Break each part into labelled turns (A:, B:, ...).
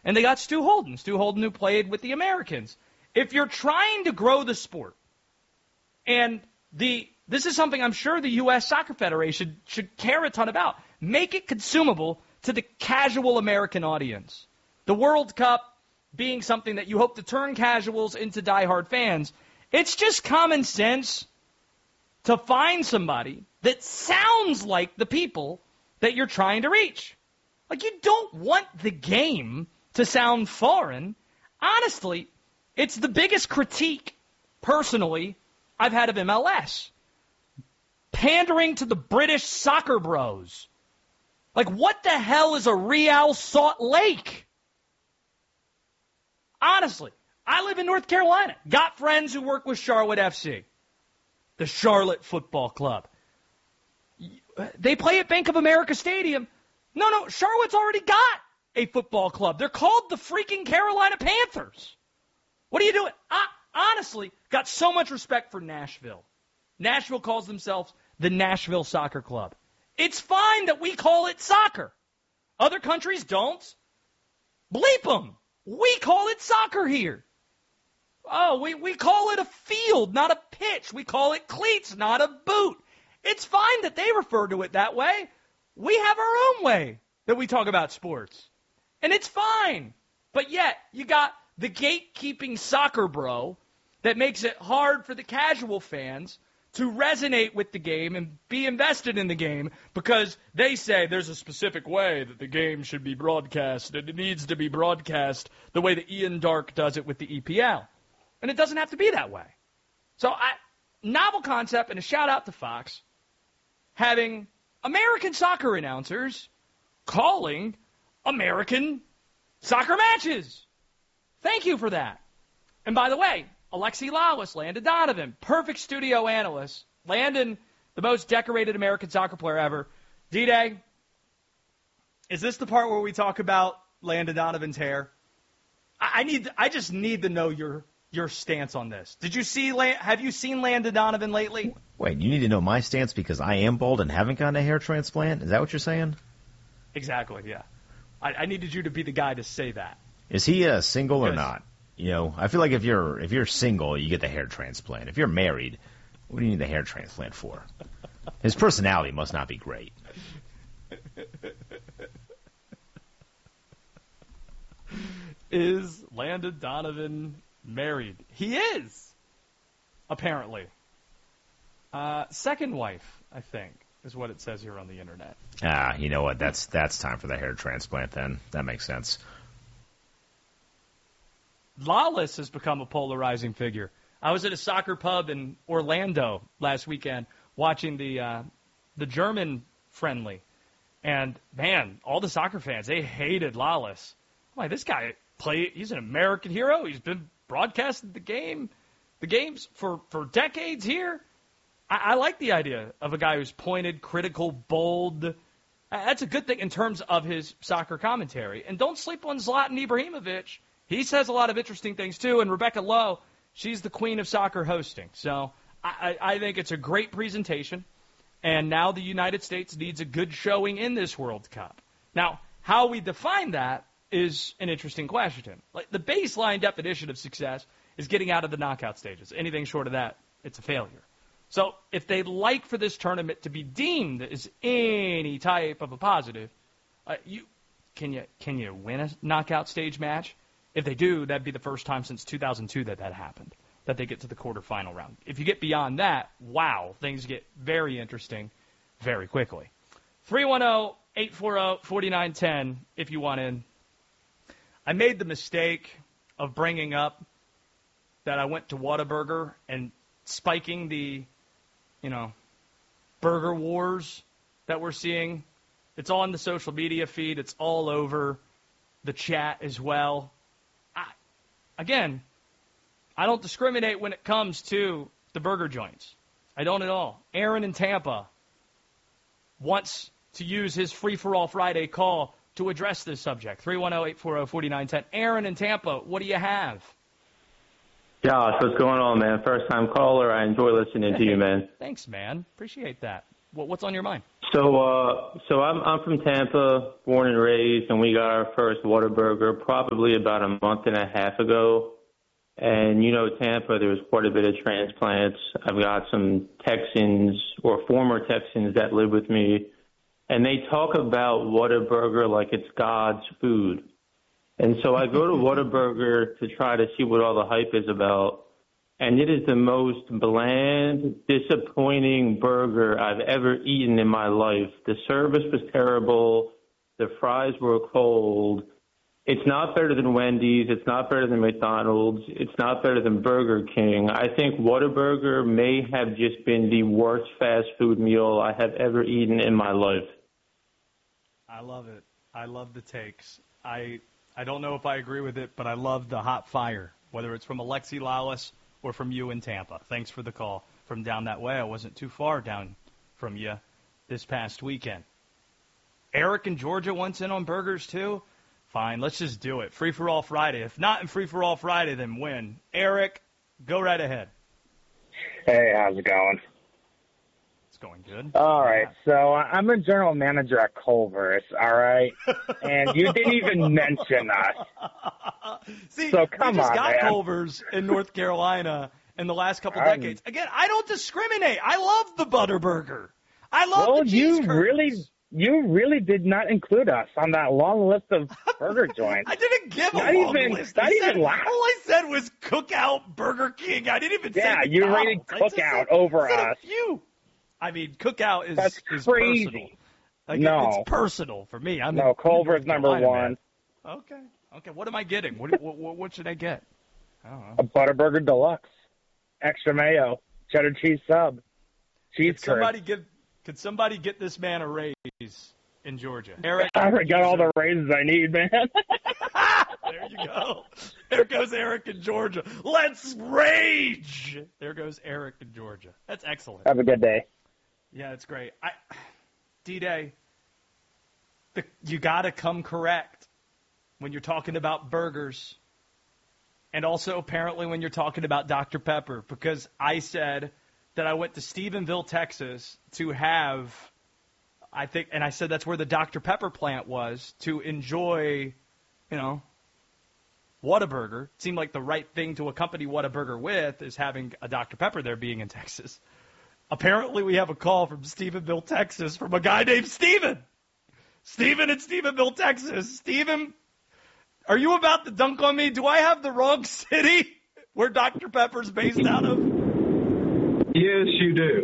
A: And they got Stu Holden who played with the Americans. If you're trying to grow the sport, and this is something I'm sure the U.S. Soccer Federation should care a ton about, make it consumable to the casual American audience. The World Cup being something that you hope to turn casuals into diehard fans, it's just common sense to find somebody that sounds like the people that you're trying to reach. Like, you don't want the game to sound foreign. Honestly, it's the biggest critique, personally, I've had of MLS. Pandering to the British soccer bros. Like, what the hell is a Real Salt Lake? Honestly, I live in North Carolina. Got friends who work with Charlotte FC, the Charlotte Football Club. They play at Bank of America Stadium. No, Charlotte's already got a football club. They're called the freaking Carolina Panthers. What are you doing? I honestly got so much respect for Nashville. Nashville calls themselves the Nashville Soccer Club. It's fine that we call it soccer. Other countries don't. Bleep them. We call it soccer here. Oh, we call it a field, not a pitch. We call it cleats, not a boot. It's fine that they refer to it that way. We have our own way that we talk about sports. And it's fine. But yet, you got the gatekeeping soccer bro that makes it hard for the casual fans to resonate with the game and be invested in the game because they say there's a specific way that the game should be broadcast and it needs to be broadcast the way that Ian Dark does it with the EPL. And it doesn't have to be that way. So, novel concept, and a shout-out to Fox, having American soccer announcers calling American soccer matches. Thank you for that. And by the way, Alexi Lawless, Landon Donovan, perfect studio analyst. Landon, the most decorated American soccer player ever. D-Day, is this the part where we talk about Landon Donovan's hair? I just need to know your stance on this. Have you seen Landon Donovan lately?
B: Wait, you need to know my stance because I am bald and haven't gotten a hair transplant? Is that what you're saying?
A: Exactly, yeah. I needed you to be the guy to say that.
B: Is he single or not? You know, I feel like if you're single, you get the hair transplant. If you're married, what do you need the hair transplant for? His personality must not be great.
A: Is Landon Donovan married? He is, apparently. Second wife, I think, is what it says here on the internet.
B: You know what? That's time for the hair transplant then. That makes sense.
A: Lawless has become a polarizing figure. I was at a soccer pub in Orlando last weekend watching the German friendly. And, man, all the soccer fans, they hated Lawless. I'm like, this guy, he's an American hero. He's been broadcasting the games for decades here. I like the idea of a guy who's pointed, critical, bold. That's a good thing in terms of his soccer commentary. And don't sleep on Zlatan Ibrahimovic. He says a lot of interesting things, too. And Rebecca Lowe, she's the queen of soccer hosting. So I think it's a great presentation. And now the United States needs a good showing in this World Cup. Now, how we define that is an interesting question. Like, the baseline definition of success is getting out of the knockout stages. Anything short of that, it's a failure. So if they'd like for this tournament to be deemed as any type of a positive, can you win a knockout stage match? If they do, that'd be the first time since 2002 that happened, that they get to the quarterfinal round. If you get beyond that, wow, things get very interesting very quickly. 310-840-4910 if you want in. I made the mistake of bringing up that I went to Whataburger and spiking the, burger wars that we're seeing. It's on the social media feed. It's all over the chat as well. Again, I don't discriminate when it comes to the burger joints. I don't at all. Aaron in Tampa wants to use his Free-for-All Friday call to address this subject. 310-840-4910. Aaron in Tampa, what do you have?
C: Josh, what's going on, man? First-time caller. I enjoy listening to you, man.
A: Thanks, man. Appreciate that. What's on your mind?
C: So I'm from Tampa, born and raised, and we got our first Whataburger probably about a month and a half ago. And Tampa, there's quite a bit of transplants. I've got some Texans or former Texans that live with me, and they talk about Whataburger like it's God's food. And so I go to Whataburger to try to see what all the hype is about. And it is the most bland, disappointing burger I've ever eaten in my life. The service was terrible. The fries were cold. It's not better than Wendy's. It's not better than McDonald's. It's not better than Burger King. I think Whataburger may have just been the worst fast food meal I have ever eaten in my life.
A: I love it. I love the takes. I don't know if I agree with it, but I love the hot fire, whether it's from Alexi Lalas or from you in Tampa. Thanks for the call from down that way. I wasn't too far down from you this past weekend. Eric in Georgia wants in on burgers too. Fine, let's just do it. Free-for-all Friday. If not in Free-for-all Friday, then when? Eric, go right ahead.
D: Hey, how's it going?
A: It's going good.
D: All right, so I'm a general manager at Culver's, all right? And you didn't even mention us.
A: See,
D: so come
A: we just
D: on,
A: got
D: man.
A: Culver's in North Carolina in the last couple decades. Again, I don't discriminate. I love the Butterburger. I love the cheese curds.
D: You really did not include us on that long list of burger joints.
A: I didn't give a long list.
D: All
A: I said was Cookout, Burger King. I didn't even say McDonald's.
D: You rated Cookout over us.
A: I mean, Cookout is
D: crazy.
A: Personal. It's personal for me.
D: Culver's number one.
A: Okay. What am I getting? What should I get? I don't know.
D: A Butterburger Deluxe, extra mayo, cheddar cheese sub, cheese curd.
A: Could somebody get this man a raise in Georgia? Eric,
D: I already got all the raises I need, man.
A: There you go. There goes Eric in Georgia. Let's rage. There goes Eric in Georgia. That's excellent.
D: Have a good day.
A: Yeah, it's great. D-Day, you got to come correct when you're talking about burgers, and also apparently when you're talking about Dr. Pepper, because I said that I went to Stephenville, Texas to have, and I said that's where the Dr. Pepper plant was, to enjoy, Whataburger. It seemed like the right thing to accompany Whataburger with is having a Dr. Pepper there being in Texas. Apparently we have a call from Stephenville, Texas from a guy named Steven. Steven in Stephenville, Texas. Steven, are you about to dunk on me? Do I have the wrong city where Dr. Pepper's based out of?
E: Yes, you do.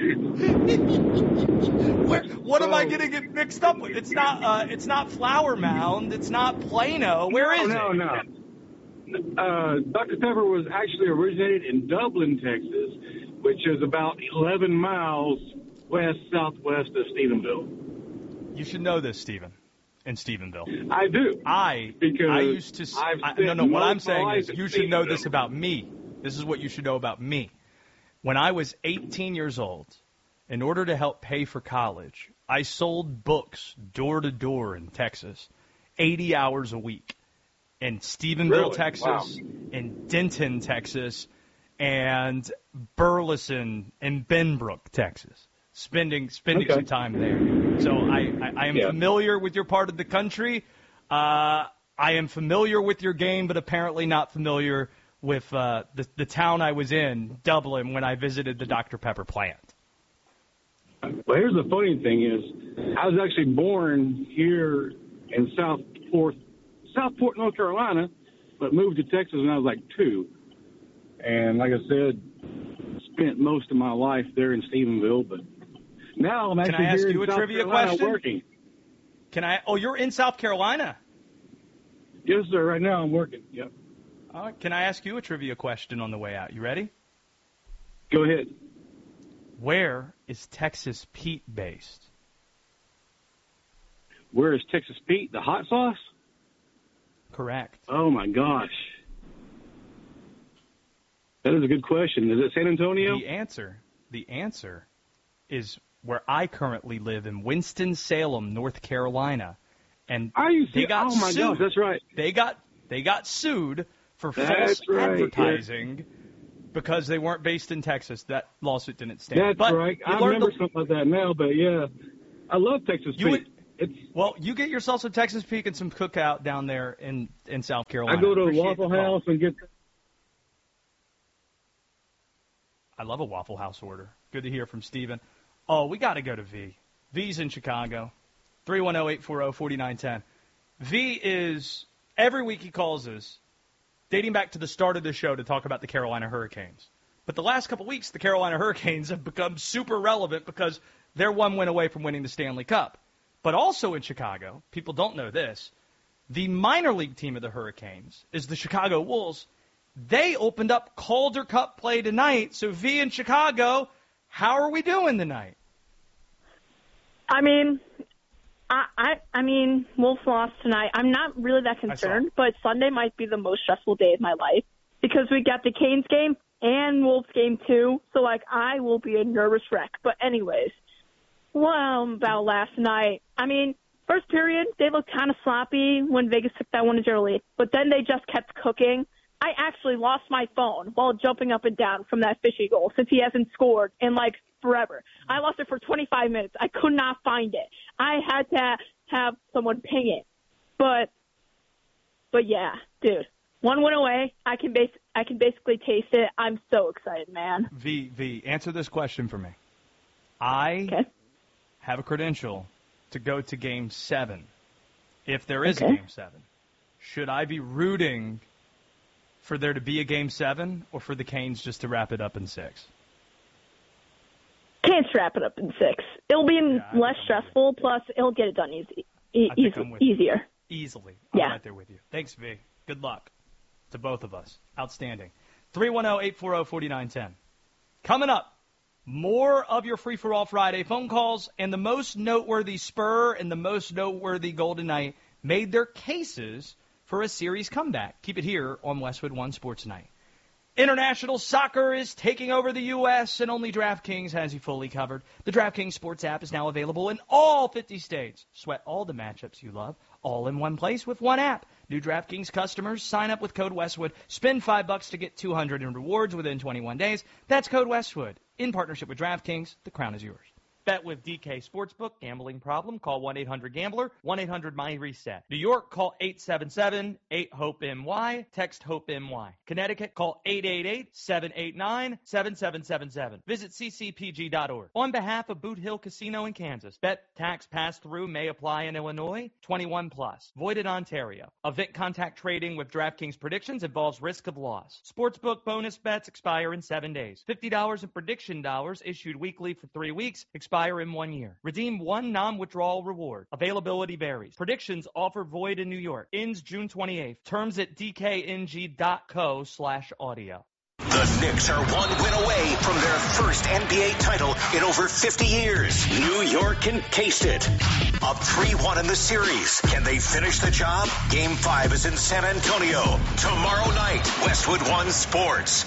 A: What am I getting it mixed up with? It's not Flower Mound. It's not Plano. Where is it?
E: No. Dr. Pepper was actually originated in Dublin, Texas, which is about 11 miles southwest of Stephenville.
A: You should know this, Stephen, in Stephenville.
E: I do.
A: What I'm saying is you should know this about me. This is what you should know about me. When I was 18 years old, in order to help pay for college, I sold books door to door in Texas, 80 hours a week, in Stephenville, Texas, in Denton, Texas, and Burleson and Benbrook, Texas, spending some time there. So I am familiar with your part of the country. I am familiar with your game, but apparently not familiar with the town I was in, Dublin, when I visited the Dr. Pepper plant.
E: Well, here's the funny thing is, I was actually born here in Southport, North Carolina, but moved to Texas when I was like 2. And like I said, spent most of my life there in Stephenville, but now I'm actually here in South Carolina working.
A: You're in South Carolina?
E: Yes, sir. Right now I'm working. Yep.
A: All right. Can I ask you a trivia question on the way out? You ready?
E: Go ahead.
A: Where is Texas Pete based?
E: Where is Texas Pete? The hot sauce?
A: Correct.
E: Oh, my gosh. That is a good question. Is it San Antonio?
A: The answer is where I currently live in Winston-Salem, North Carolina. And they got sued.
E: My gosh, that's right.
A: They got sued for false advertising because they weren't based in Texas. That lawsuit didn't stand.
E: That's right. I remember something like that now, but yeah. I love Texas Pete.
A: Well, you get yourself some Texas Pete and some cookout down there in South Carolina.
E: I go to a Waffle House and get.
A: I love a Waffle House order. Good to hear from Steven. Oh, we got to go to V. V's in Chicago. 310-840-4910. V is, every week he calls us, dating back to the start of the show, to talk about the Carolina Hurricanes. But the last couple weeks, the Carolina Hurricanes have become super relevant because they're one win away from winning the Stanley Cup. But also in Chicago, people don't know this, the minor league team of the Hurricanes is the Chicago Wolves. They opened up Calder Cup play tonight. So, V in Chicago, how are we doing tonight?
F: I mean, Wolves lost tonight. I'm not really that concerned, but Sunday might be the most stressful day of my life because we got the Canes game and Wolves game too. So, I will be a nervous wreck. But anyways, about last night, first period, they looked kind of sloppy when Vegas took that 1-0 lead, but then they just kept cooking. I actually lost my phone while jumping up and down from that Fishy goal since he hasn't scored in forever. I lost it for 25 minutes. I could not find it. I had to have someone ping it. But yeah, dude, one win away. I can basically taste it. I'm so excited, man.
A: V, answer this question for me. I have a credential to go to Game 7. If there is a Game 7, should I be rooting for there to be a Game 7 or for the Canes just to wrap it up in 6?
F: Canes wrap it up in 6. It'll be less stressful, plus it'll get it done easier.
A: Easily. I'm right there with you. Thanks, V. Good luck to both of us. Outstanding. 310-840-4910. Coming up, more of your Free-for-All Friday phone calls, and the most noteworthy Spur and the most noteworthy Golden Knight made their cases for a series comeback. Keep it here on Westwood One Sports Night. International soccer is taking over the U.S., and only DraftKings has you fully covered. The DraftKings Sports app is now available in all 50 states. Sweat all the matchups you love, all in one place with one app. New DraftKings customers sign up with code Westwood. Spend $5 to get $200 in rewards within 21 days. That's code Westwood. In partnership with DraftKings, the crown is yours. Bet with DK Sportsbook. Gambling problem? Call 1-800-GAMBLER. 1-800-MY-RESET. New York, call 877-8-HOPE-NY. Text HOPE-NY. Connecticut, call 888-789-7777. Visit ccpg.org. On behalf of Boot Hill Casino in Kansas, bet tax pass-through may apply in Illinois. 21 plus. Void in Ontario. Event contact trading with DraftKings predictions involves risk of loss. Sportsbook bonus bets expire in 7 days. $50 in prediction dollars issued weekly for 3 weeks. Expire in 1 year. Redeem one non-withdrawal reward. Availability varies. Predictions offer void in New York. Ends June 28th. Terms at dkng.co/audio.
G: The Knicks are 1 win away from their first NBA title in over 50 years. New York can taste it. Up 3-1 in the series. Can they finish the job? Game 5 is in San Antonio. Tomorrow night, Westwood One Sports.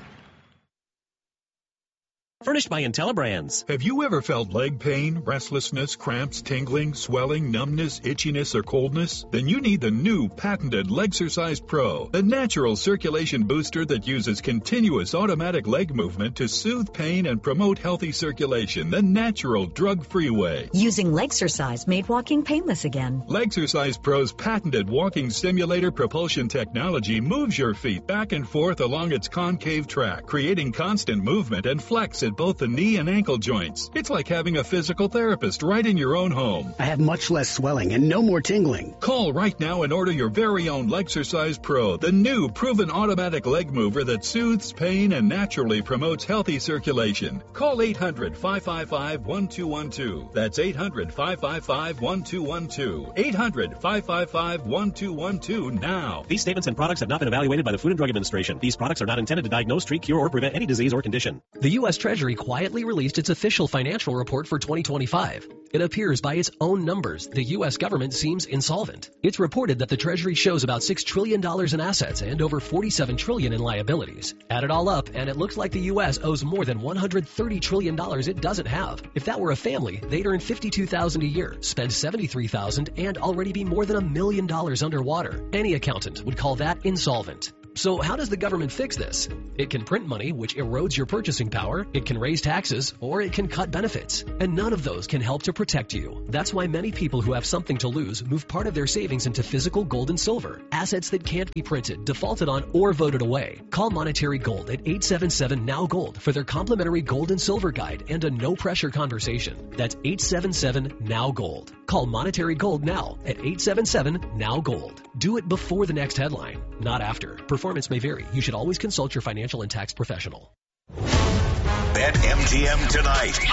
H: Furnished by IntelliBrands.
I: Have you ever felt leg pain, restlessness, cramps, tingling, swelling, numbness, itchiness, or coldness? Then you need the new patented Legsercise Pro, the natural circulation booster that uses continuous automatic leg movement to soothe pain and promote healthy circulation the natural drug-free way.
J: Using Legsercise made walking painless again.
I: Legsercise Pro's patented walking stimulator propulsion technology moves your feet back and forth along its concave track, creating constant movement and flex at both the knee and ankle joints. It's like having a physical therapist right in your own home.
K: I have much less swelling and no more tingling.
I: Call right now and order your very own Legsercise Pro, the new proven automatic leg mover that soothes pain and naturally promotes healthy circulation. Call 800-555-1212. That's 800-555-1212. 800-555-1212 now.
H: These statements and products have not been evaluated by the Food and Drug Administration. These products are not intended to diagnose, treat, cure, or prevent any disease or condition.
L: The U.S. Treasury quietly released its official financial report for 2025. It appears by its own numbers, the U.S. government seems insolvent. It's reported that the Treasury shows about $6 trillion in assets and over $47 trillion in liabilities. Add it all up, and it looks like the U.S. owes more than $130 trillion it doesn't have. If that were a family, they'd earn $52,000 a year, spend $73,000, and already be more than $1 million underwater. Any accountant would call that insolvent. So how does the government fix this? It can print money, which erodes your purchasing power, it can raise taxes, or it can cut benefits. And none of those can help to protect you. That's why many people who have something to lose move part of their savings into physical gold and silver, assets that can't be printed, defaulted on, or voted away. Call Monetary Gold at 877-NOW-GOLD for their complimentary gold and silver guide and a no-pressure conversation. That's 877-NOW-GOLD. Call Monetary Gold now at 877-NOW-GOLD. Do it before the next headline, not after. Performance may vary. You should always consult your financial and tax professional.
G: BetMGM tonight